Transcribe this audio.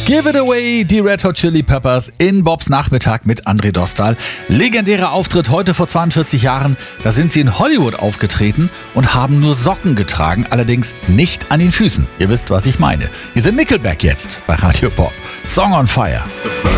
Give It Away, die Red Hot Chili Peppers in Bobs Nachmittag mit André Dostal. Legendärer Auftritt heute vor 42 Jahren. Da sind sie in Hollywood aufgetreten und haben nur Socken getragen, allerdings nicht an den Füßen. Ihr wisst, was ich meine. Hier sind Nickelback jetzt bei Radio Bob. Song on Fire.